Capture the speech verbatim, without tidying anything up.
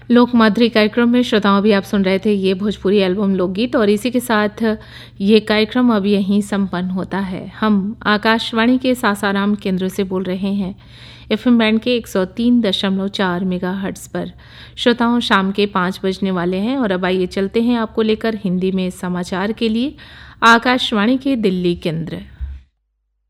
लोक माधुरी कार्यक्रम में श्रोताओं भी आप सुन रहे थे ये भोजपुरी एल्बम लोकगीत, और इसी के साथ ये कार्यक्रम अब यहीं संपन्न होता है। हम आकाशवाणी के सासाराम केंद्र से बोल रहे हैं एफएम बैंड के एक सौ तीन दशमलव चार मेगाहर्ट्ज़ पर। श्रोताओं, शाम के पाँच बजने वाले हैं और अब आइए चलते हैं आपको लेकर हिंदी में समाचार के लिए आकाशवाणी के दिल्ली केंद्र।